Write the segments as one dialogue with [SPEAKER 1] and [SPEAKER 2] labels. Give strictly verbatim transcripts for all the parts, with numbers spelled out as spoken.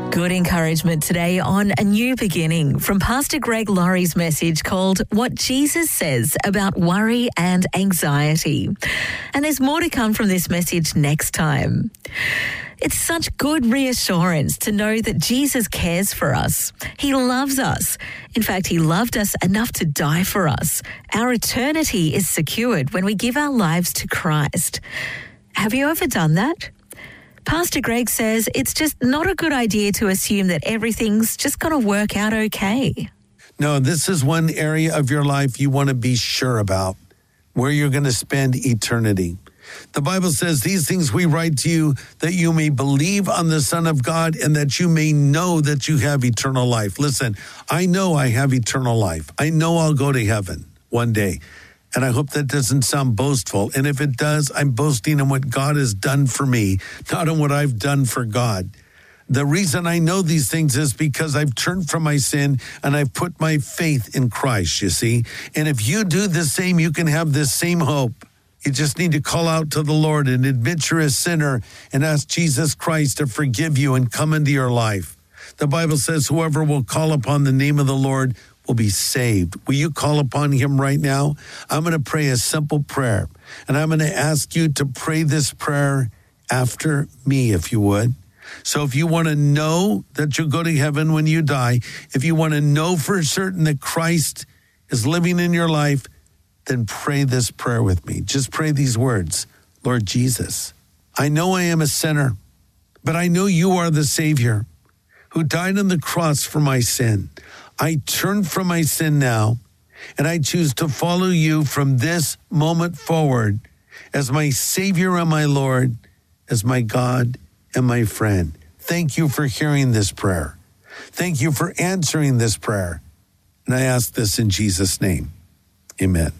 [SPEAKER 1] Good encouragement today on A New Beginning from Pastor Greg Laurie's message called What Jesus Says About Worry and Anxiety. And there's more to come from this message next time. It's such good reassurance to know that Jesus cares for us. He loves us. In fact, he loved us enough to die for us. Our eternity is secured when we give our lives to Christ. Have you ever done that? Pastor Greg says it's just not a good idea to assume that everything's just going to work out okay.
[SPEAKER 2] No, this is one area of your life you want to be sure about, where you're going to spend eternity. The Bible says, these things we write to you that you may believe on the Son of God and that you may know that you have eternal life. Listen, I know I have eternal life. I know I'll go to heaven one day. And I hope that doesn't sound boastful. And if it does, I'm boasting in what God has done for me, not in what I've done for God. The reason I know these things is because I've turned from my sin and I've put my faith in Christ, you see. And if you do the same, you can have this same hope. You just need to call out to the Lord and admit you're a sinner and ask Jesus Christ to forgive you and come into your life. The Bible says whoever will call upon the name of the Lord will be saved. Will you call upon him right now? I'm going to pray a simple prayer, and I'm going to ask you to pray this prayer after me, if you would. So if you want to know that you'll go to heaven when you die, if you want to know for certain that Christ is living in your life, then pray this prayer with me. Just pray these words. Lord Jesus, I know I am a sinner, but I know you are the Savior who died on the cross for my sin. I turn from my sin now, and I choose to follow you from this moment forward as my Savior and my Lord, as my God and my friend. Thank you for hearing this prayer. Thank you for answering this prayer. And I ask this in Jesus' name. Amen.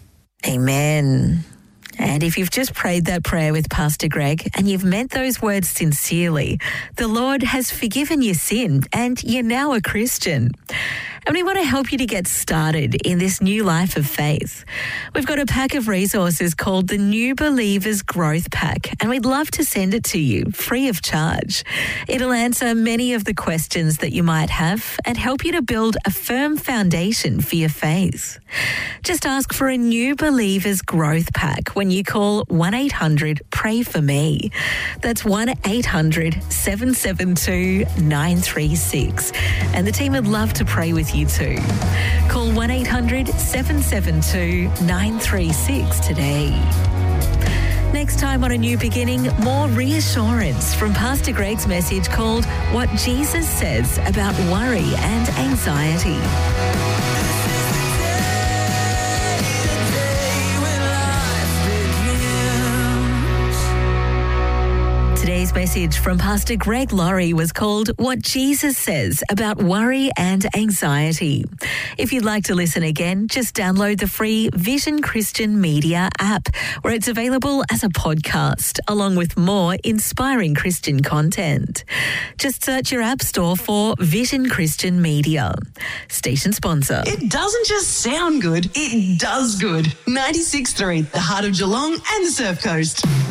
[SPEAKER 1] Amen. And if you've just prayed that prayer with Pastor Greg and you've meant those words sincerely, the Lord has forgiven your sin and you're now a Christian. And we want to help you to get started in this new life of faith. We've got a pack of resources called the New Believers Growth Pack, and we'd love to send it to you free of charge. It'll answer many of the questions that you might have and help you to build a firm foundation for your faith. Just ask for a New Believers Growth Pack when you call one eight hundred pray for me. That's one eight hundred seven seven two nine three six. And the team would love to pray with you too. Call one eight hundred seven seven two nine three six today. Next time on A New Beginning, more reassurance from Pastor Greg's message called What Jesus Says About Worry and Anxiety. Today's message from Pastor Greg Laurie was called What Jesus Says About Worry and Anxiety. If you'd like to listen again, just download the free Vision Christian Media app, where it's available as a podcast, along with more inspiring Christian content. Just search your app store for Vision Christian Media. Station sponsor.
[SPEAKER 3] It doesn't just sound good, it does good. ninety-six point three, the heart of Geelong and the Surf Coast.